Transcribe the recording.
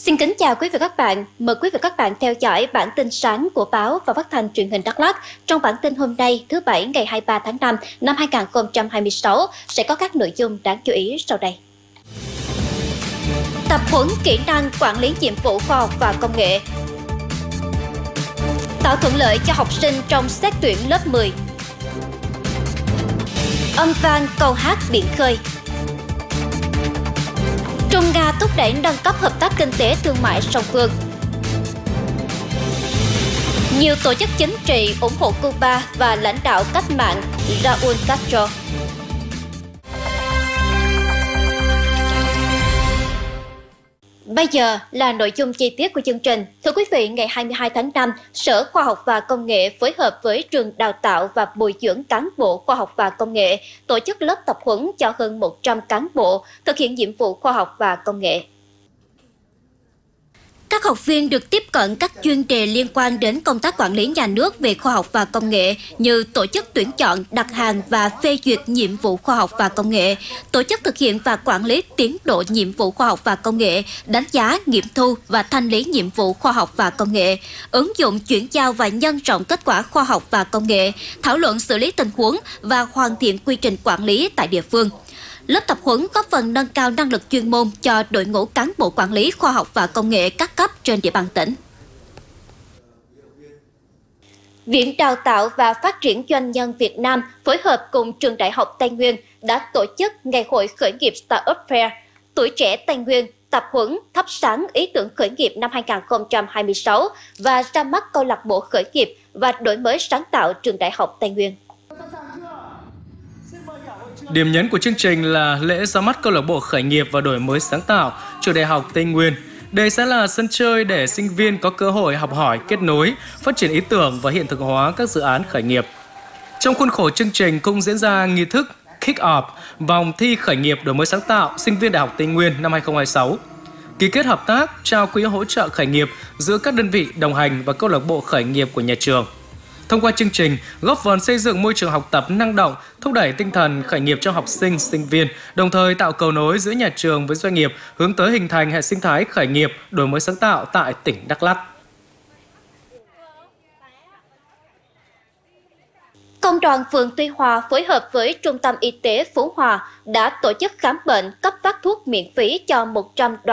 Xin kính chào quý vị và các bạn. Mời quý vị và các bạn theo dõi bản tin sáng của báo và phát thanh truyền hình Đắk Lắk. Trong bản tin hôm nay, thứ Bảy ngày 23 tháng 5 năm 2026 sẽ có các nội dung đáng chú ý sau đây. Tập huấn kỹ năng quản lý nhiệm vụ khoa học và công nghệ. Tạo thuận lợi cho học sinh trong xét tuyển lớp 10. Âm vang câu hát biển khơi. Trung Nga thúc đẩy nâng cấp hợp tác kinh tế thương mại song phương. Nhiều tổ chức chính trị ủng hộ Cuba và lãnh đạo cách mạng Raúl Castro. Bây giờ là nội dung chi tiết của chương trình. Thưa quý vị, ngày 22 tháng 5, Sở Khoa học và Công nghệ phối hợp với Trường Đào tạo và Bồi dưỡng cán bộ khoa học và công nghệ tổ chức lớp tập huấn cho hơn 100 cán bộ thực hiện nhiệm vụ khoa học và công nghệ. Các học viên được tiếp cận các chuyên đề liên quan đến công tác quản lý nhà nước về khoa học và công nghệ như tổ chức tuyển chọn, đặt hàng và phê duyệt nhiệm vụ khoa học và công nghệ, tổ chức thực hiện và quản lý tiến độ nhiệm vụ khoa học và công nghệ, đánh giá, nghiệm thu và thanh lý nhiệm vụ khoa học và công nghệ, ứng dụng, chuyển giao và nhân rộng kết quả khoa học và công nghệ, thảo luận xử lý tình huống và hoàn thiện quy trình quản lý tại địa phương. Lớp tập huấn góp phần nâng cao năng lực chuyên môn cho đội ngũ cán bộ quản lý khoa học và công nghệ các cấp trên địa bàn tỉnh. Viện Đào tạo và Phát triển Doanh nhân Việt Nam phối hợp cùng Trường Đại học Tây Nguyên đã tổ chức Ngày hội khởi nghiệp Startup Fair, tuổi trẻ Tây Nguyên, tập huấn thắp sáng ý tưởng khởi nghiệp năm 2026 và ra mắt câu lạc bộ khởi nghiệp và đổi mới sáng tạo Trường Đại học Tây Nguyên. Điểm nhấn của chương trình là lễ ra mắt câu lạc bộ khởi nghiệp và đổi mới sáng tạo Trường Đại học Tây Nguyên. Đây sẽ là sân chơi để sinh viên có cơ hội học hỏi, kết nối, phát triển ý tưởng và hiện thực hóa các dự án khởi nghiệp. Trong khuôn khổ chương trình cũng diễn ra nghi thức Kick-Off, vòng thi khởi nghiệp đổi mới sáng tạo sinh viên Đại học Tây Nguyên năm 2026. Ký kết hợp tác, trao quỹ hỗ trợ khởi nghiệp giữa các đơn vị đồng hành và câu lạc bộ khởi nghiệp của nhà trường. Thông qua chương trình, góp phần xây dựng môi trường học tập năng động, thúc đẩy tinh thần khởi nghiệp cho học sinh, sinh viên, đồng thời tạo cầu nối giữa nhà trường với doanh nghiệp, hướng tới hình thành hệ sinh thái khởi nghiệp, đổi mới sáng tạo tại tỉnh Đắk Lắk. Công đoàn phường Tuy Hòa phối hợp với Trung tâm Y tế Phú Hòa đã tổ chức khám bệnh, cấp phát thuốc miễn phí cho 100 đoàn